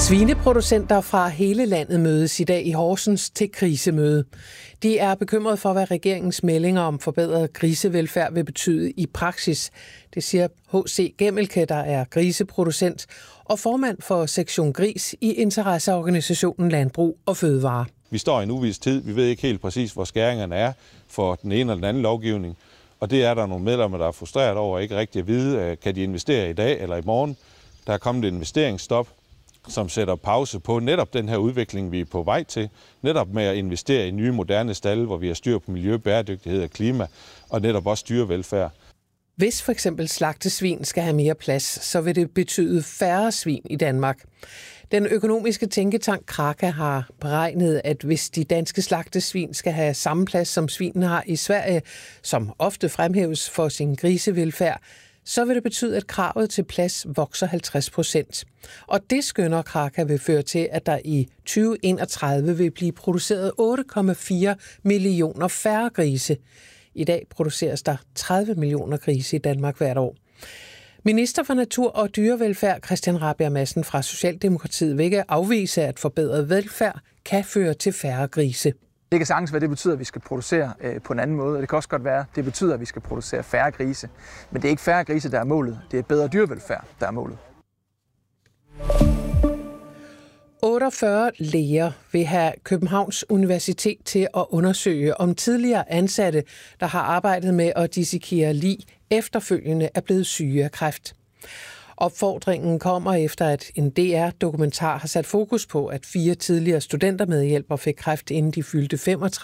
Svineproducenter fra hele landet mødes i dag i Horsens til krisemøde. De er bekymrede for, hvad regeringens meldinger om forbedret grisevelfærd vil betyde i praksis. Det siger H.C. Gemmelke, der er griseproducent og formand for Sektion Gris i interesseorganisationen Landbrug og Fødevare. Vi står i en uvis tid. Vi ved ikke helt præcis, hvor skæringerne er for den ene eller den anden lovgivning. Og det er der nogle medlemmer, der er frustreret over ikke rigtig at vide, kan de investere i dag eller i morgen. Der er kommet et investeringsstop, som sætter pause på netop den her udvikling, vi er på vej til. Netop med at investere i nye moderne stalde, hvor vi har styr på miljø, bæredygtighed og klima, og netop også dyrevelfærd. Hvis for eksempel slagtesvin skal have mere plads, så vil det betyde færre svin i Danmark. Den økonomiske tænketank Kraka har beregnet, at hvis de danske slagtesvin skal have samme plads som svinen har i Sverige, som ofte fremhæves for sin grisevelfærd, så vil det betyde, at kravet til plads vokser 50%. Og det skønner Kraka vil føre til, at der i 2031 vil blive produceret 8,4 millioner færre grise. I dag produceres der 30 millioner grise i Danmark hvert år. Minister for Natur og Dyrevelfærd Christian Rabjerg Madsen fra Socialdemokratiet vil ikke afvise, at forbedret velfærd kan føre til færre grise. Det kan sagtens være, det betyder, at vi skal producere på en anden måde, og det kan også godt være, at det betyder, at vi skal producere færre grise. Men det er ikke færre grise, der er målet. Det er bedre dyrevelfærd, der er målet. 48 læger vil have Københavns Universitet til at undersøge, om tidligere ansatte, der har arbejdet med at dissekere lig, efterfølgende er blevet syge af kræft. Opfordringen kommer efter, at en DR-dokumentar har sat fokus på, at 4 tidligere studentermedhjælpere fik kræft, inden de fyldte 35.